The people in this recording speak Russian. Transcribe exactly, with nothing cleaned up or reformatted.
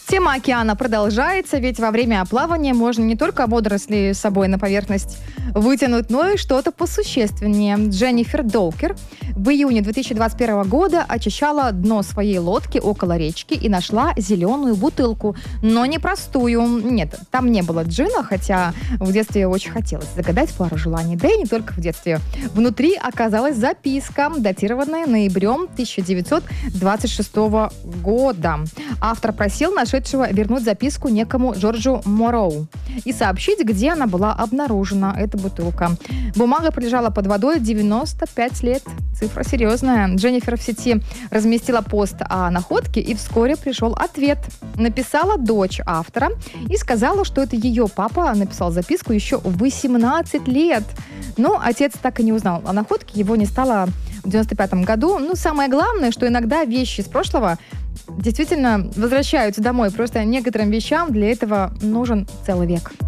Тема океана продолжается, ведь во время плавания можно не только водоросли с собой на поверхность вытянуть, но и что-то посущественнее. Дженнифер Доукер в июне две тысячи двадцать первого года очищала дно своей лодки около речки и нашла зеленую бутылку, но не простую. Нет, там не было джина, хотя в детстве очень хотелось загадать пару желаний, да и не только в детстве. Внутри оказалась записка, датированная ноябрем тысяча девятьсот двадцать шестого года. Автор просил нашедшего вернуть записку некому Джорджу Морроу и сообщить, где она была обнаружена, эта бутылка. Бумага пролежала под водой девяносто пять лет. Цифра серьезная. Дженнифер в сети разместила пост о находке, и вскоре пришел ответ. Написала дочь автора и сказала, что это ее папа написал записку еще в восемнадцать лет. Но отец так и не узнал о находке, его не стало в девяносто пятом году. Ну, самое главное, что иногда вещи из прошлого действительно возвращаются домой. Просто некоторым вещам для этого нужен целый век.